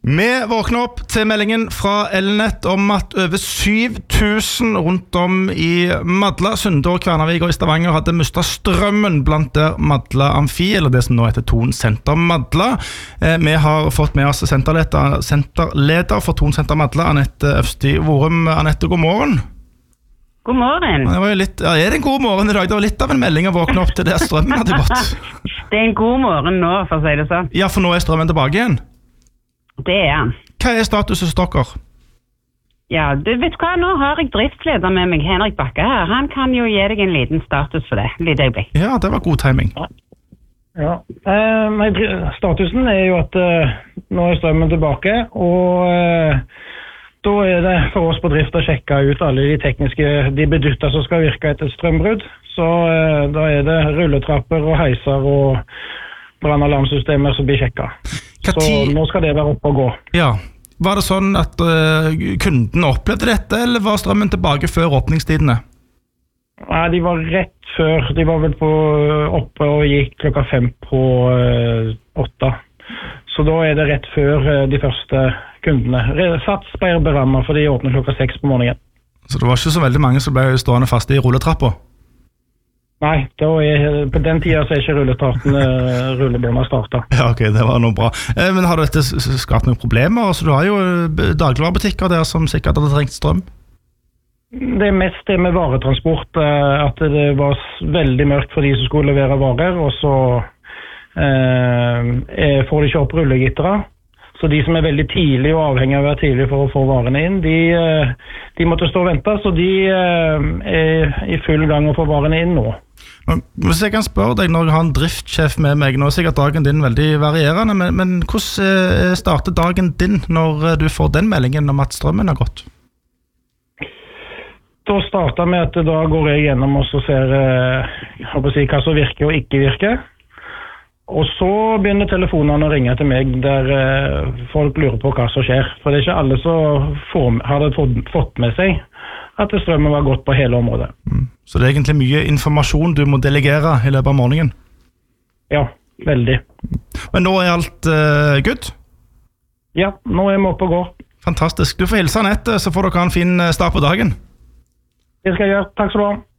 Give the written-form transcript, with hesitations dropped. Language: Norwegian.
Vi våkner opp til meldingen fra Elnett om at over 7000 rundt om i Madla, Sunde og Kværnervik og i Stavanger hadde mistet strømmen blant der Madla Amfi, eller det som nå heter Thon Senter Madla. Vi har fått med oss senterleder for Thon Senter Madla, Anette Øvsti Vorum. Anette, god morgen. God morgen. Det var jo litt, er det en god morgen i dag? Det var litt av en melding å våkne opp til det strømmen hadde gått. Det er en god morgen nå, for å si det sånn. Ja, for nå er strømmen tilbake igjen. Det er han. Hva er status hos dere? Ja, du vet hva, nå har jeg driftsleder med meg, Henrik Bakke her. Han kan jo gi deg en liten status for det, litt øyeblikk. Ja, det var god timing. Ja, statusen er jo at nå er strømmen tilbake, og da er det for oss på drift å sjekke ut alle de tekniske bedytter som skal virke etter strømbrudd. Så da er det rulletrapper og heiser og brannalarmsystemer som blir sjekket. Så nå skal det være oppe og gå. Ja, var det sånn at kundene opplevde dette, eller var strømmen tilbake før åpningstidene? Nei, de var rett før. De var vel oppe og gikk 5 på 8. Så da er det rett før de første kundene. Sats ble berammet, for de åpner 6 på morgenen. Så det var ikke så veldig mange som ble stående fast i rulletrappa? Nei, på den tiden så er ikke rullebåndet startet. Ja, ok, det var noe bra. Men har dette skapt noen problemer? Altså, du har jo dagligvarebutikker der som sikkert hadde trengt strøm. Det er mest det med varetransport, at det var veldig mørkt for de som skulle levere varer, og så får de ikke opp rullegittera. Så de som er veldig tidlig og avhengig av å være tidlig for å få varene inn, de måtte stå og vente, så de er i full gang å få varene inn nå. Hvis jeg kan spørre deg, når jeg har en driftssjef med meg, nå er sikkert dagen din veldig varierende, men hvordan starter dagen din når du får den meldingen om at strømmen har gått? Da starter med at da går jeg gjennom og så ser hva som virker og ikke virker. Og så begynner telefonene å ringe til meg der folk lurer på hva som skjer. For det er ikke alle som har fått med seg at strømmen var gått på hele området. Så det er egentlig mye informasjon du må delegere i løpet av morgenen? Ja, veldig. Men nå er alt good? Ja, nå er vi oppe og går. Fantastisk. Du får hilse Anette, så får dere ha en fin start på dagen. Det skal jeg gjøre. Takk skal du ha.